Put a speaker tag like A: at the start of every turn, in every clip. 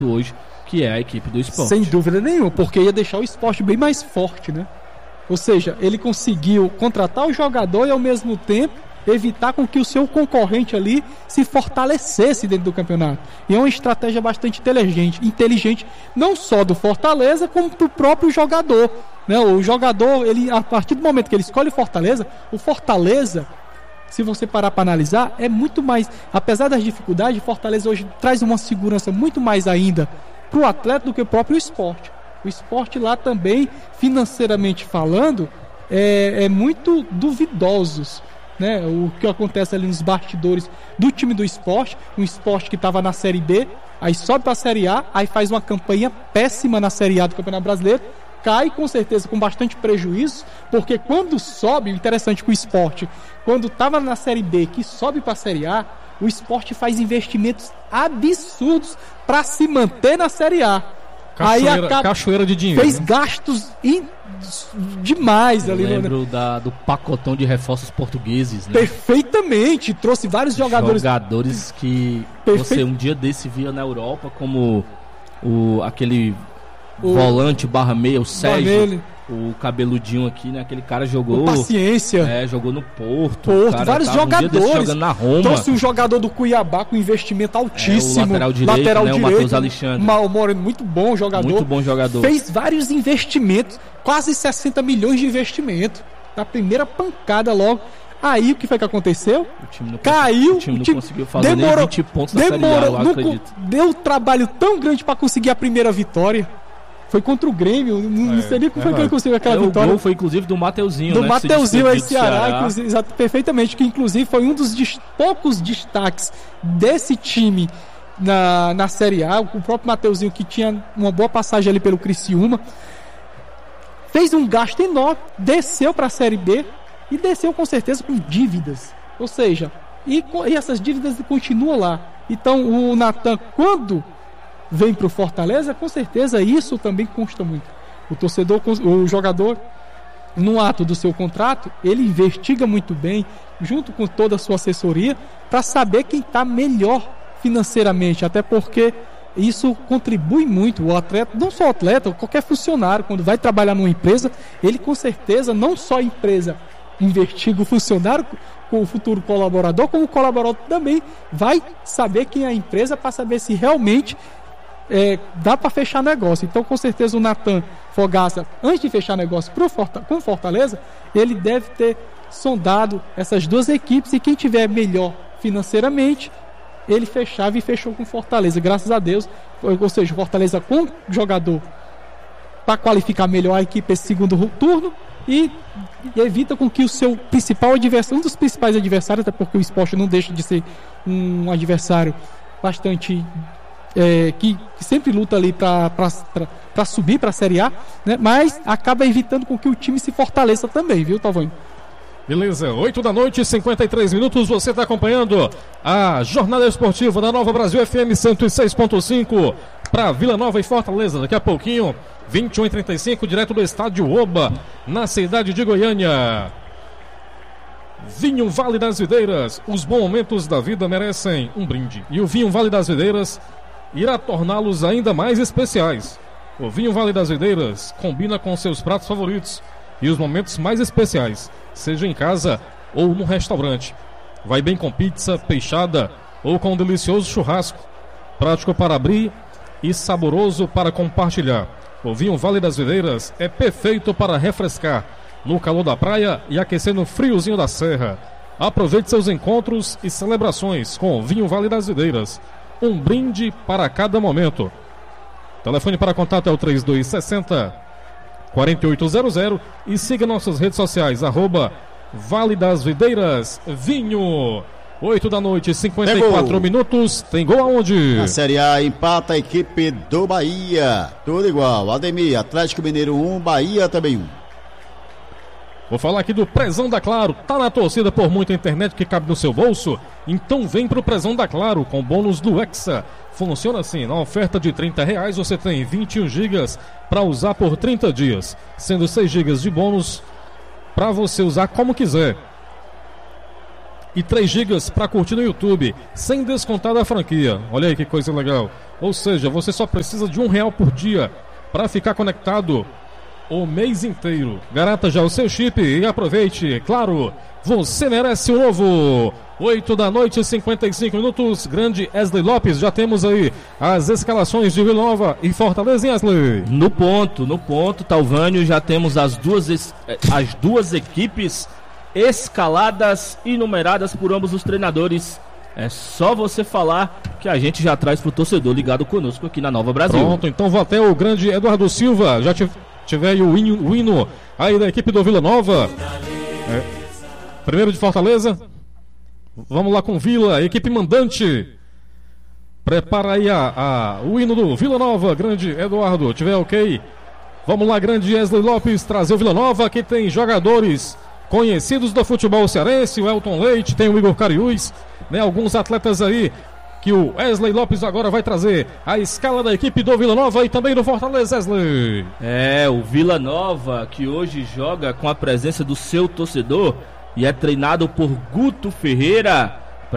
A: hoje, que é a equipe do Sport.
B: Sem dúvida nenhuma, porque ia deixar o Sport bem mais forte, né? Ou seja, ele conseguiu contratar o jogador e ao mesmo tempo evitar com que o seu concorrente ali se fortalecesse dentro do campeonato. E é uma estratégia bastante inteligente, não só do Fortaleza, como do próprio jogador, né? O jogador, ele, a partir do momento que ele escolhe o Fortaleza, se você parar para analisar, é muito mais, apesar das dificuldades, o Fortaleza hoje traz uma segurança muito mais ainda para o atleta do que o próprio Sport. O Sport lá também, financeiramente falando, é muito duvidosos, né? O que acontece ali nos bastidores do time do Sport, um Sport que estava na Série B, aí sobe para a Série A, aí faz uma campanha péssima na Série A do Campeonato Brasileiro, cai com certeza com bastante prejuízo, porque quando sobe, interessante que o Sport, quando estava na Série B, que sobe para a Série A, o Sport faz investimentos absurdos para se manter na Série A.
C: Cachoeira de dinheiro.
B: Fez gastos demais ali.
A: Eu lembro do pacotão de reforços portugueses, né?
B: Perfeitamente, trouxe vários jogadores
A: que você um dia desse via na Europa, como aquele volante /meia, o Sérgio, o cabeludinho aqui, né? Aquele cara jogou...
B: Paciência.
A: Jogou no Porto.
B: Vários jogadores.
A: Jogando na Roma.
B: Trouxe um jogador do Cuiabá com investimento altíssimo.
A: O lateral direito, né? O Matheus Alexandre.
B: O Moreno, muito bom jogador. Fez vários investimentos, quase 60 milhões de investimento. Na primeira pancada logo. Aí o que foi que aconteceu?
A: O time não conseguiu fazer nem 20 pontos na Série A, eu acredito.
B: Deu um trabalho tão grande para conseguir a primeira vitória. Foi contra o Grêmio, não sei nem como foi que ele conseguiu aquela vitória.
A: O gol foi inclusive do Mateuzinho,
B: do Mateuzinho aí, Ceará, exato, perfeitamente, que inclusive foi um dos poucos destaques desse time na Série A. O próprio Mateuzinho, que tinha uma boa passagem ali pelo Criciúma, fez um gasto enorme, desceu para a Série B e desceu com certeza com dívidas. Ou seja, e essas dívidas continuam lá. Então o Natan, quando vem para o Fortaleza, com certeza isso também consta muito. O jogador, no ato do seu contrato, ele investiga muito bem, junto com toda a sua assessoria, para saber quem está melhor financeiramente, até porque isso contribui muito. O atleta, não só o atleta, qualquer funcionário, quando vai trabalhar numa empresa, ele com certeza, não só a empresa investiga o funcionário com o futuro colaborador, como o colaborador também vai saber quem é a empresa, para saber se realmente dá para fechar negócio. Então, com certeza, o Natan Fogaça, antes de fechar negócio com o Fortaleza, ele deve ter sondado essas duas equipes, e quem tiver melhor financeiramente, ele fechava, e fechou com o Fortaleza, graças a Deus. Ou seja, o Fortaleza com jogador para qualificar melhor a equipe esse segundo turno, e evita com que o seu principal adversário, um dos principais adversários, até porque o Sport não deixa de ser um adversário bastante que sempre luta ali para subir para a Série A, né? Mas acaba evitando com que o time se fortaleça também, viu, Talvão?
C: Beleza, 8 da noite, 53 minutos, você está acompanhando a Jornada Esportiva da Nova Brasil FM 106.5 para Vila Nova e Fortaleza. Daqui a pouquinho, 21h35, direto do estádio Oba, na cidade de Goiânia. Vinho Vale das Videiras, os bons momentos da vida merecem um brinde, e o Vinho Vale das Videiras irá torná-los ainda mais especiais. O Vinho Vale das Videiras combina com seus pratos favoritos e os momentos mais especiais, seja em casa ou no restaurante. Vai bem com pizza, peixada ou com um delicioso churrasco. Prático para abrir e saboroso para compartilhar. O Vinho Vale das Videiras é perfeito para refrescar no calor da praia e aquecer no friozinho da serra. Aproveite seus encontros e celebrações com o Vinho Vale das Videiras. Um brinde para cada momento. Telefone para contato é o 3260-4800 e siga nossas redes sociais, @Vale das Videiras Vinho. 8 da noite, 54 minutos. Tem gol aonde?
D: Na Série A empata a equipe do Bahia. Tudo igual. Ademir, Atlético Mineiro 1, Bahia também 1.
C: Vou falar aqui do Prezão da Claro. Tá na torcida por muita internet que cabe no seu bolso? Então vem pro Prezão da Claro com bônus do Hexa. Funciona assim, na oferta de R$30 você tem 21 gigas para usar por 30 dias, sendo 6 gigas de bônus para você usar como quiser. e 3 GB para curtir no YouTube, sem descontar da franquia. Olha aí que coisa legal. Ou seja, você só precisa de R$1 por dia para ficar conectado o mês inteiro. Garanta já o seu chip e aproveite. Claro, você merece um novo. 8 da noite, 55 minutos. Grande Wesley Lopes, já temos aí as escalações de Vila Nova e Fortaleza, hein, Wesley?
A: No ponto, Talvânio, já temos as duas equipes escaladas e numeradas por ambos os treinadores. É só você falar que a gente já traz pro torcedor ligado conosco aqui na Nova Brasil.
C: Pronto, então vou até o grande Eduardo Silva. Já tiver aí o hino aí da equipe do Vila Nova. Primeiro de Fortaleza. Vamos lá com Vila, equipe mandante. Prepara aí o hino do Vila Nova, grande Eduardo. Tiver ok? Vamos lá, grande Wesley Lopes, trazer o Vila Nova, que tem jogadores conhecidos do futebol cearense, o Elton Leite, tem o Igor Cariús, né? Alguns atletas aí que o Wesley Lopes agora vai trazer a escala da equipe do Vila Nova e também do Fortaleza, Wesley.
A: O Vila Nova, que hoje joga com a presença do seu torcedor e é treinado por Guto Ferreira,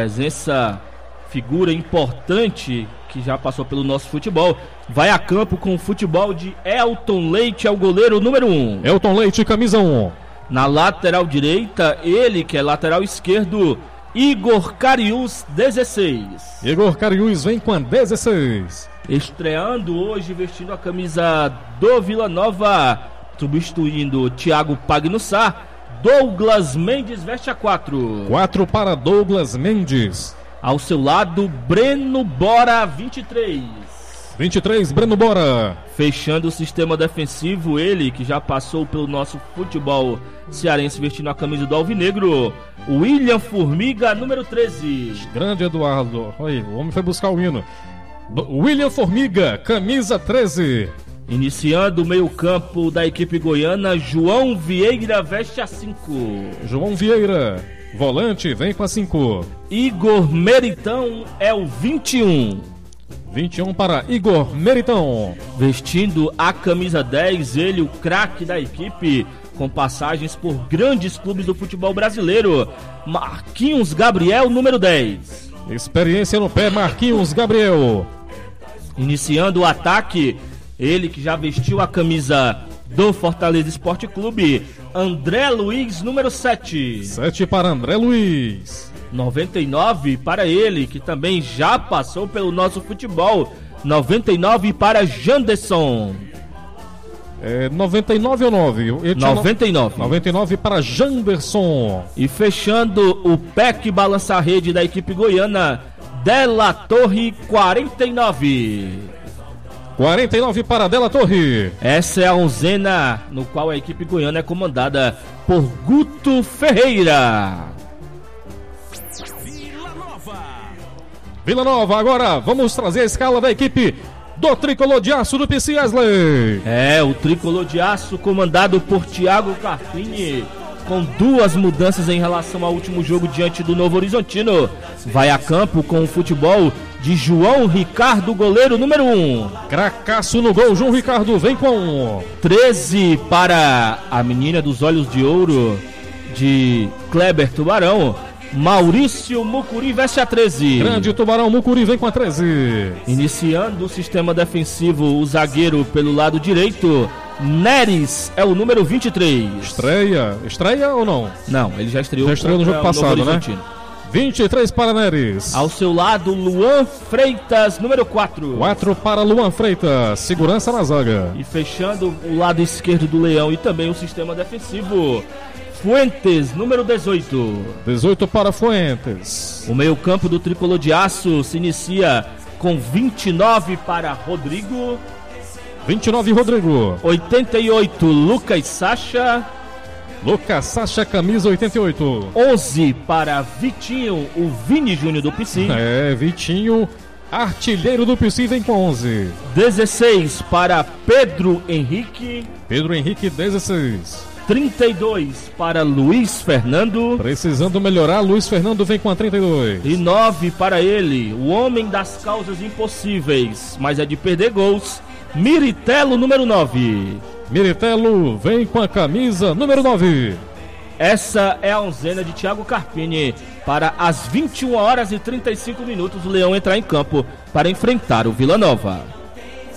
A: figura importante que já passou pelo nosso futebol. Vai a campo com o futebol de Elton Leite, é o goleiro número 1.
C: Elton Leite, camisa 1.
A: Na lateral direita, ele que é lateral esquerdo, Igor Cariús, 16.
C: Igor Cariús vem com a 16.
A: Estreando hoje, vestindo a camisa do Vila Nova, substituindo Thiago Pagnussá, Douglas Mendes veste a 4.
C: 4 para Douglas Mendes.
A: Ao seu lado, Breno Bora, 23.
C: 23, Breno Bora.
A: Fechando o sistema defensivo, ele que já passou pelo nosso futebol cearense vestindo a camisa do Alvinegro, William Formiga, número 13.
C: Grande Eduardo. Aí, o homem foi buscar o hino. William Formiga, camisa 13.
A: Iniciando o meio-campo da equipe goiana, João Vieira veste a 5.
C: João Vieira, volante, vem com a 5.
A: Igor Meritão é o 21.
C: 21 para Igor Meritão.
A: Vestindo a camisa 10, ele, o craque da equipe, com passagens por grandes clubes do futebol brasileiro, Marquinhos Gabriel, número 10.
C: Experiência no pé, Marquinhos Gabriel.
A: Iniciando o ataque, ele que já vestiu a camisa do Fortaleza Esporte Clube, André Luiz, número 7.
C: 7 para André Luiz.
A: 99 para ele, que também já passou pelo nosso futebol. 99 para Janderson.
C: 99 ou 9?
A: 99.
C: 99 para Janderson.
A: E fechando o PEC balança-rede da equipe goiana, Della Torre, 49.
C: 49 para Della Torre.
A: Essa é a onzena no qual a equipe goiana é comandada por Guto Ferreira.
C: Vila Nova, agora vamos trazer a escala da equipe do Tricolor de Aço do PC, Wesley.
A: O Tricolor de Aço comandado por Thiago Carpini, com 2 mudanças em relação ao último jogo diante do Novo Horizontino. Vai a campo com o futebol de João Ricardo, goleiro número 1.
C: Cracaço no gol, João Ricardo vem com
A: 13 para a menina dos olhos de ouro de Kleber Tubarão, Maurício Mucuri veste a 13.
C: Grande Tubarão, Mucuri vem com a 13.
A: Iniciando o sistema defensivo, o zagueiro pelo lado direito, Neres é o número 23.
C: Estreia ou não?
A: Não, ele já estreou.
C: Já estreou no jogo passado, né? 23 para Neres.
A: Ao seu lado, Luan Freitas, número 4.
C: 4 para Luan Freitas, segurança na zaga.
A: E fechando o lado esquerdo do Leão e também o sistema defensivo, Fuentes, número 18.
C: 18 para Fuentes.
A: O meio-campo do Tricolor de Aço se inicia com 29 para Rodrigo.
C: 29 Rodrigo.
A: 88 Lucas Sacha.
C: Lucas Sacha, camisa 88.
A: 11 para Vitinho, o Vini Júnior do PC.
C: Vitinho, artilheiro do PC, vem com 11.
A: 16 para Pedro Henrique.
C: Pedro Henrique, 16.
A: 32 para Luiz Fernando.
C: Precisando melhorar, Luiz Fernando vem com a 32.
A: E 9 para ele, o homem das causas impossíveis, mas é de perder gols, Miritelo, número 9.
C: Miritelo vem com a camisa número 9.
A: Essa é a onzena de Thiago Carpini. Para as 21 horas e 35 minutos, o Leão entrar em campo para enfrentar o Vila Nova.